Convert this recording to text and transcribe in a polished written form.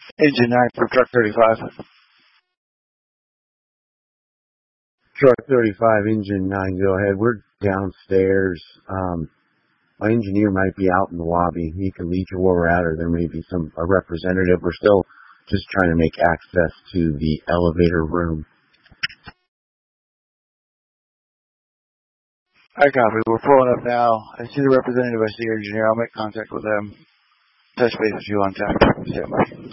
Engine 9 for truck 35. Truck 35, engine 9, go ahead. We're downstairs. My engineer might be out in the lobby. He can lead you where we're at, or there may be a representative. We're still just trying to make access to the elevator room. I copy. We're pulling up now. I see the representative. I see your engineer. I'll make contact with them. Touch base with you on tap. Stand by.